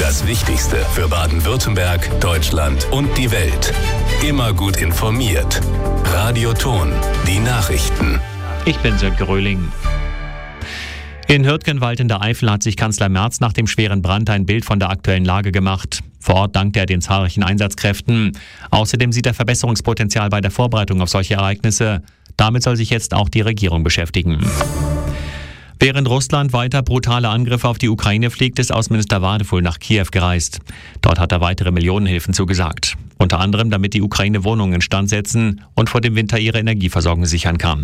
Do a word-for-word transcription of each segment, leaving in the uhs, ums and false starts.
Das Wichtigste für Baden-Württemberg, Deutschland und die Welt. Immer gut informiert. Radio Ton, die Nachrichten. Ich bin Sönke Röhling. In Hürtgenwald in der Eifel hat sich Kanzler Merz nach dem schweren Brand ein Bild von der aktuellen Lage gemacht. Vor Ort dankt er den zahlreichen Einsatzkräften. Außerdem sieht er Verbesserungspotenzial bei der Vorbereitung auf solche Ereignisse. Damit soll sich jetzt auch die Regierung beschäftigen. Während Russland weiter brutale Angriffe auf die Ukraine fliegt, ist Außenminister Wadefuhl nach Kiew gereist. Dort hat er weitere Millionenhilfen zugesagt. Unter anderem, damit die Ukraine Wohnungen instand setzen und vor dem Winter ihre Energieversorgung sichern kann.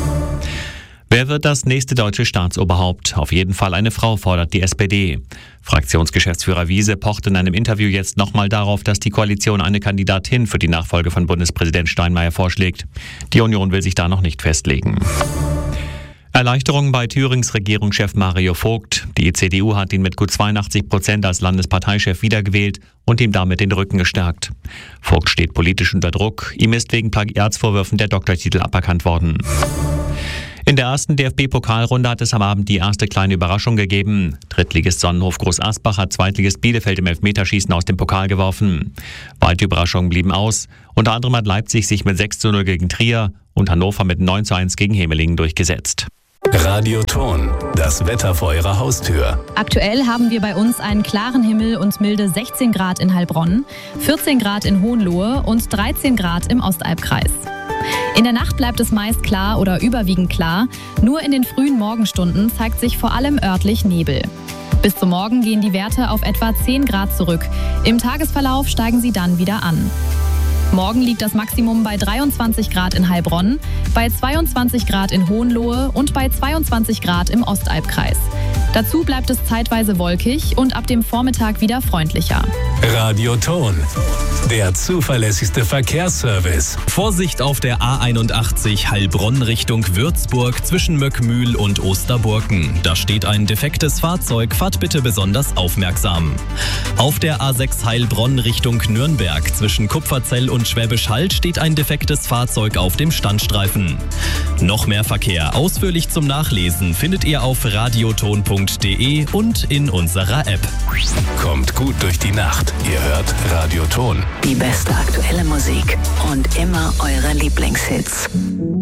Wer wird das nächste deutsche Staatsoberhaupt? Auf jeden Fall eine Frau, fordert die S P D. Fraktionsgeschäftsführer Wiese pocht in einem Interview jetzt nochmal darauf, dass die Koalition eine Kandidatin für die Nachfolge von Bundespräsident Steinmeier vorschlägt. Die Union will sich da noch nicht festlegen. Erleichterung bei Thürings Regierungschef Mario Vogt. Die C D U hat ihn mit gut zweiundachtzig Prozent als Landesparteichef wiedergewählt und ihm damit den Rücken gestärkt. Vogt steht politisch unter Druck. Ihm ist wegen Plagiatsvorwürfen der Doktortitel aberkannt worden. In der ersten D F B-Pokalrunde hat es am Abend die erste kleine Überraschung gegeben. Drittligist Sonnenhof Groß Asbach hat Zweitligist Bielefeld im Elfmeterschießen aus dem Pokal geworfen. Beide Überraschungen blieben aus. Unter anderem hat Leipzig sich mit sechs zu null gegen Trier und Hannover mit neun zu eins gegen Hemelingen durchgesetzt. Radio Ton, das Wetter vor Ihrer Haustür. Aktuell haben wir bei uns einen klaren Himmel und milde sechzehn Grad in Heilbronn, vierzehn Grad in Hohenlohe und dreizehn Grad im Ostalbkreis. In der Nacht bleibt es meist klar oder überwiegend klar. Nur in den frühen Morgenstunden zeigt sich vor allem örtlich Nebel. Bis zum Morgen gehen die Werte auf etwa zehn Grad zurück. Im Tagesverlauf steigen sie dann wieder an. Morgen liegt das Maximum bei dreiundzwanzig Grad in Heilbronn, bei zweiundzwanzig Grad in Hohenlohe und bei zweiundzwanzig Grad im Ostalbkreis. Dazu bleibt es zeitweise wolkig und ab dem Vormittag wieder freundlicher. Radio Ton, der zuverlässigste Verkehrsservice. Vorsicht auf der A einundachtzig Heilbronn Richtung Würzburg zwischen Möckmühl und Osterburken. Da steht ein defektes Fahrzeug, fahrt bitte besonders aufmerksam. Auf der A sechs Heilbronn Richtung Nürnberg zwischen Kupferzell und Schwäbisch Hall steht ein defektes Fahrzeug auf dem Standstreifen. Noch mehr Verkehr ausführlich zum Nachlesen findet ihr auf radioton punkt de und in unserer App. Kommt gut durch die Nacht. Ihr hört Radio Ton. Die beste aktuelle Musik und immer eure Lieblingshits.